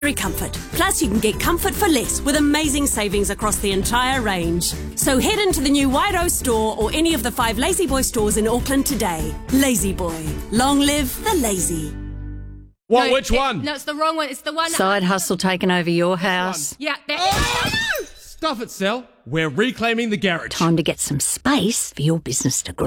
Comfort. Plus, you can get comfort for less with amazing savings across the entire range. So head into the new Wairo store or any of the 5 Lazy Boy stores in Auckland today. Lazy Boy. Long live the lazy. Which one? No, it's the wrong one. It's the one. Side hustle taking over your house. Yeah. Stuff it, Sal. We're reclaiming the garage. Time to get some space for your business to grow.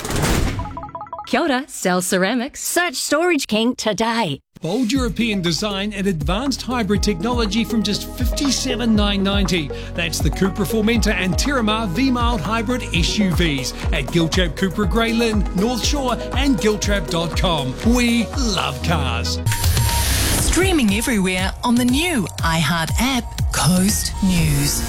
Kia ora, Cell Ceramics. Search Storage King today. Bold European design and advanced hybrid technology from just $57,990. That's the Cupra Formentor and Terramar V-Mild Hybrid SUVs at Giltrap Cupra Grey Lynn, North Shore and Giltrap.com. We love cars. Streaming everywhere on the new iHeart app, Coast News.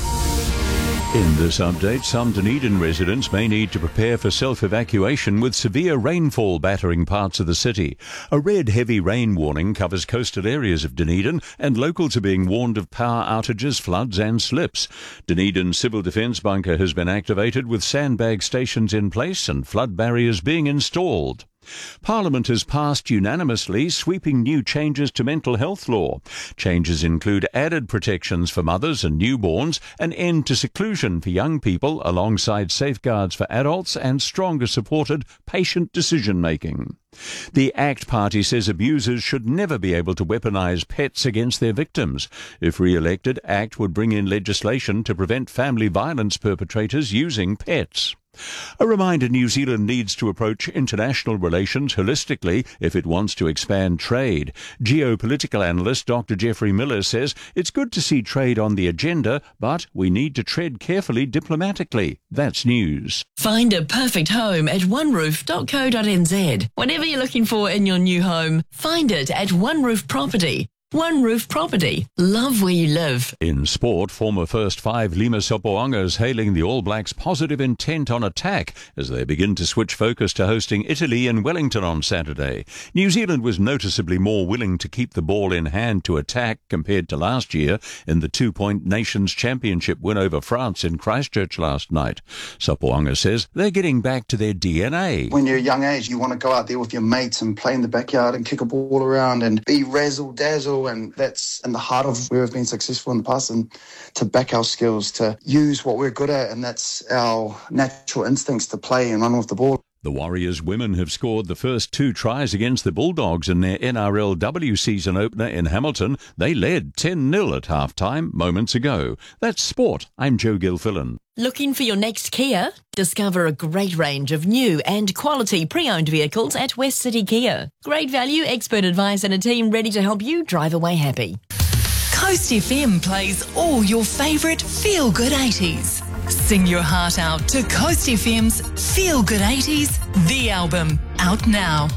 In this update, some Dunedin residents may need to prepare for self-evacuation with severe rainfall battering parts of the city. A red heavy rain warning covers coastal areas of Dunedin, and locals are being warned of power outages, floods and slips. Dunedin Civil Defence Bunker has been activated with sandbag stations in place and flood barriers being installed. Parliament has passed unanimously sweeping new changes to mental health law. Changes include added protections for mothers and newborns, an end to seclusion for young people alongside safeguards for adults and stronger supported patient decision-making. The ACT Party says abusers should never be able to weaponise pets against their victims. If re-elected, ACT would bring in legislation to prevent family violence perpetrators using pets. A reminder, New Zealand needs to approach international relations holistically if it wants to expand trade. Geopolitical analyst Dr. Jeffrey Miller says it's good to see trade on the agenda, but we need to tread carefully diplomatically. That's news. Find a perfect home at oneroof.co.nz. Whatever you're looking for in your new home, find it at One Roof Property. One Roof Property. Love where you live. In sport, former first 5 Lima Sopoaga is hailing the All Blacks' positive intent on attack as they begin to switch focus to hosting Italy in Wellington on Saturday. New Zealand was noticeably more willing to keep the ball in hand to attack compared to last year in the 2-point Nations Championship win over France in Christchurch last night. Sopoaga says they're getting back to their DNA. When you're a young age, you want to go out there with your mates and play in the backyard and kick a ball around and be razzle-dazzle. And that's in the heart of where we've been successful in the past, and to back our skills, to use what we're good at, and that's our natural instincts to play and run with the ball. The Warriors women have scored the first 2 tries against the Bulldogs in their NRLW season opener in Hamilton. They led 10-0 at half-time moments ago. That's sport. I'm Joe Gilfillan. Looking for your next Kia? Discover a great range of new and quality pre-owned vehicles at West City Kia. Great value, expert advice and a team ready to help you drive away happy. Coast FM plays all your favourite feel-good 80s. Sing your heart out to Coast FM's Feel Good 80s, the album, out now.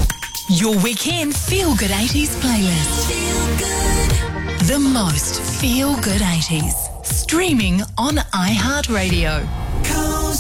Your weekend Feel Good 80s playlist. Feel good. The most Feel Good 80s. Streaming on iHeartRadio.